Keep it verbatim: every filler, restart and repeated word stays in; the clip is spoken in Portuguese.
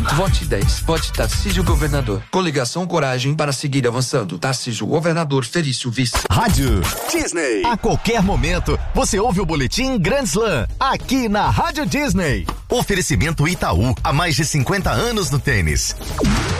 Vote dez. Vote Tarcísio Governador. Coligação Coragem para seguir avançando. Tarcísio Governador, Felício Vice. Rádio Disney. A qualquer momento, você ouve o boletim Grand Slam, aqui na Rádio Disney. Oferecimento Itaú, há mais de cinquenta anos no tênis.